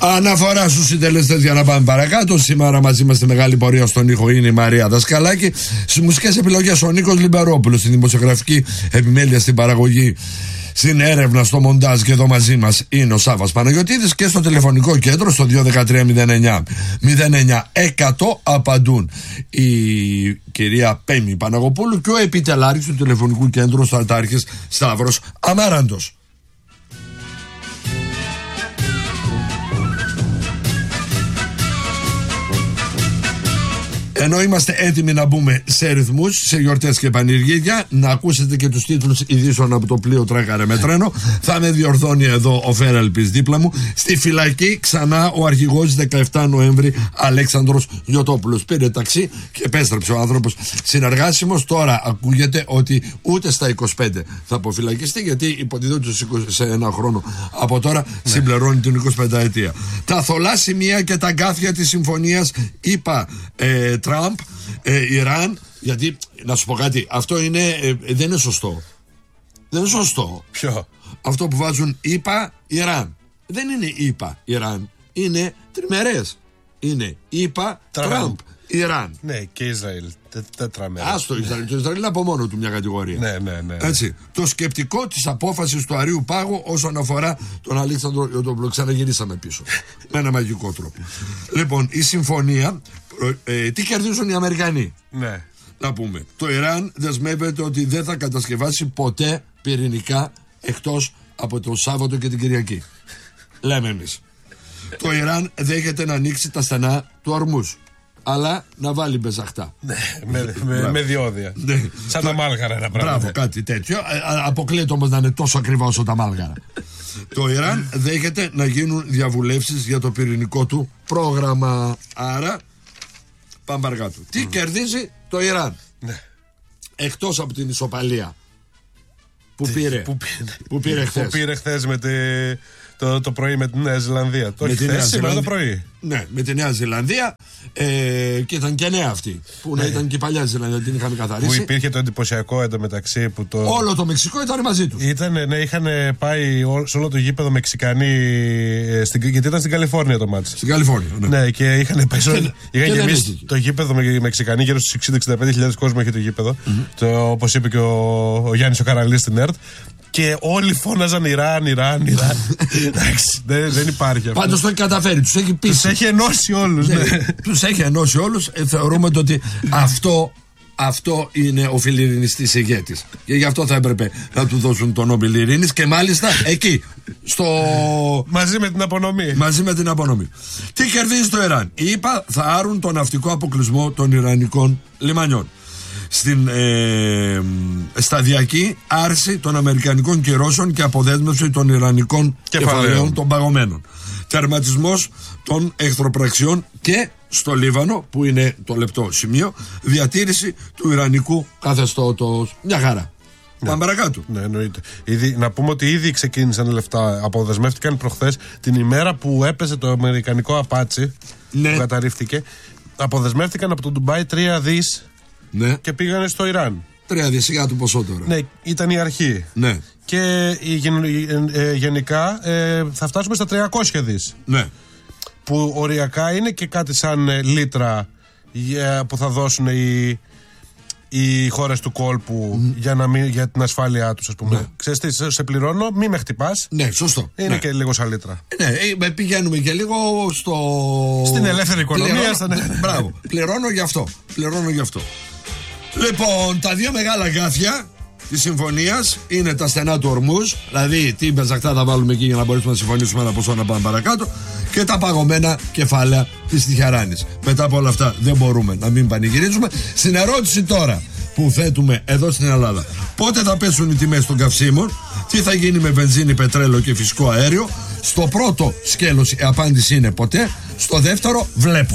Αναφορά στους συντελεστές για να πάμε παρακάτω. Σήμερα μαζί μας στη μεγάλη πορεία στον ήχο είναι η Μαρία Δασκαλάκη. Στις μουσικές επιλογές ο Νίκος Λιμπερόπουλος. Στην δημοσιογραφική επιμέλεια, στην παραγωγή, στην έρευνα, στο μοντάζ και εδώ μαζί μας είναι ο Σάββας Παναγιωτίδης. Και στο τηλεφωνικό κέντρο στο 213-09-09-100 απαντούν η κυρία Πέμη Παναγοπούλου και ο επιτελάρχης του τηλεφωνικού κέντρου Στρατάρχης Σταύρος Αμάραντος. Ενώ είμαστε έτοιμοι να μπούμε σε ρυθμούς, σε γιορτές και πανηγύρια, να ακούσετε και τους τίτλους ειδήσεων από το πλοίο Τράκαρε με τρένο. Θα με διορθώνει εδώ ο Φέραλπης δίπλα μου. Στη φυλακή ξανά ο αρχηγός 17 Νοέμβρη Αλέξανδρος Γιωτόπουλος. Πήρε ταξί και επέστρεψε ο άνθρωπος συνεργάσιμος. Τώρα ακούγεται ότι ούτε στα 25 θα αποφυλακιστεί, γιατί υποτιθούνται σε ένα χρόνο από τώρα συμπληρώνει την 25 ετία. Τα θολά σημεία και τα γκάθια της συμφωνίας είπα Τραμπ, Ιράν, γιατί να σου πω κάτι, αυτό είναι, δεν είναι σωστό. Δεν είναι σωστό. Ποιο? Αυτό που βάζουν ΙΠΑ Ιράν. Δεν είναι ΙΠΑ Ιράν, είναι τριμερές. Είναι ΙΠΑ Τραμπ Ιράν. Ναι, και Ισραήλ. Τετραμερές. Άστο Ισραήλ. Το Ισραήλ είναι από μόνο του μια κατηγορία. Ναι. Έτσι. Το σκεπτικό της απόφασης του Αρείου Πάγου όσον αφορά τον Αλέξανδρο Γιωτόπουλο. Ξαναγυρίσαμε πίσω. Με ένα μαγικό τρόπο. Λοιπόν, η συμφωνία. Τι κερδίζουν οι Αμερικανοί? Ναι. Να πούμε. Το Ιράν δεσμεύεται ότι δεν θα κατασκευάσει ποτέ πυρηνικά εκτός από το Σάββατο και την Κυριακή. Λέμε εμείς. Το Ιράν δέχεται να ανοίξει τα στενά του Ορμούς, αλλά να βάλει μπεζαχτά. Ναι, με διόδια. Ναι. Σαν τα μάλγαρα ένα πράγμα. Μπράβο, κάτι τέτοιο. Αποκλείεται όμως να είναι τόσο ακριβά όσο τα μάλγαρα. Το Ιράν δέχεται να γίνουν διαβουλεύσεις για το πυρηνικό του πρόγραμμα. Άρα, πάμε παρακάτω. Τι κερδίζει το Ιράν? Ναι. Εκτός από την ισοπαλία που πήρε χθες με το πρωί με τη Νέα Ζηλανδία. Το χθες σήμερα το πρωί. Ναι, με τη Νέα Ζηλανδία, και ήταν και νέα αυτή. Που να ήταν και η παλιά Ζηλανδία, την είχαμε καθαρίσει. Που υπήρχε το εντυπωσιακό εντωμεταξύ. Όλο το Μεξικό ήταν μαζί του. Είχαν πάει σε όλο το γήπεδο Μεξικανοί. Γιατί ήταν στην Καλιφόρνια το μάτς. Στην Καλιφόρνια, ναι. Και είχαν πάει. Είχαν γεμίσει το γήπεδο με Μεξικανοί, γύρω στους 60-65.000 κόσμο είχε το γήπεδο. Όπως είπε και ο Γιάννης ο Καραλής στην ΕΡΤ. Και όλοι φώναζαν Ιράν. Εντάξει, δεν υπάρχει αυτό. Πάντως το έχει καταφέρει, τους έχει πείσει. Τους έχει ενώσει όλους. Ναι. Τους έχει ενώσει όλους. Θεωρούμε ότι αυτό είναι ο φιλιρινιστής ηγέτης. Και γι' αυτό θα έπρεπε να του δώσουν τον Νόμπελ Ειρήνης, και μάλιστα εκεί. Μαζί με την απονομή. Τι κερδίζει το Ιράν? Οι ΗΠΑ θα άρουν τον ναυτικό αποκλεισμό των Ιρανικών λιμανιών. Στην σταδιακή άρση των αμερικανικών κυρώσεων και αποδέσμευση των ιρανικών κεφαλαίων των παγωμένων. Τερματισμός των εχθροπραξιών και στο Λίβανο, που είναι το λεπτό σημείο, διατήρηση του ιρανικού καθεστώτος. Μια χαρά. Ναι. Πάμε παρακάτω. Ναι, εννοείται. Να πούμε ότι ήδη ξεκίνησαν λεφτά. Αποδεσμεύτηκαν προχθές, την ημέρα που έπεσε το αμερικανικό απάτσι, που καταρρίφθηκε. Αποδεσμεύτηκαν από το Ντουμπάι 3 δις. Ναι. Και πήγανε στο Ιράν. 3 δισεκατομμύρια του ποσό τώρα. Ναι, ήταν η αρχή. Ναι. Και γενικά θα φτάσουμε στα 300 δις. Ναι. Που οριακά είναι και κάτι σαν λίτρα που θα δώσουν οι χώρες του κόλπου για την ασφάλειά τους, ας πούμε. Ναι. Ξέρεις τι, σε πληρώνω, μη με χτυπάς. Ναι, σωστό. Είναι και λίγο σαν λίτρα. Ναι, πηγαίνουμε και λίγο στην ελεύθερη οικονομία. Μπράβο, πληρώνω γι' αυτό. Λοιπόν, τα δύο μεγάλα γκάθια της συμφωνίας είναι τα στενά του Ορμούς, δηλαδή τι μπεζακτά θα βάλουμε εκεί για να μπορέσουμε να συμφωνήσουμε ένα ποσό να πάμε παρακάτω, και τα παγωμένα κεφάλαια της Τιχεράνης. Μετά από όλα αυτά δεν μπορούμε να μην πανηγυρίζουμε. Στην ερώτηση τώρα που θέτουμε εδώ στην Ελλάδα, πότε θα πέσουν οι τιμές των καυσίμων, τι θα γίνει με βενζίνη, πετρέλαιο και φυσικό αέριο, στο πρώτο σκέλος η απάντηση είναι ποτέ, στο δεύτερο βλέπουμε.